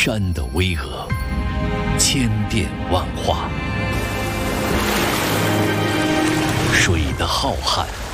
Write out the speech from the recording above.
山的巍峨，千变万化；水的浩瀚，